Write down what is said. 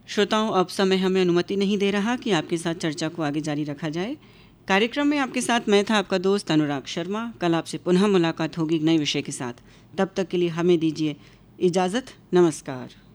श्रोताओं, अब समय हमें अनुमति नहीं दे रहा कि आपके साथ चर्चा को आगे जारी रखा जाए। कार्यक्रम में आपके साथ मैं था आपका दोस्त अनुराग शर्मा। कल आपसे पुनः मुलाकात होगी एक नए विषय के साथ। तब तक के लिए हमें दीजिए इजाज़त। नमस्कार।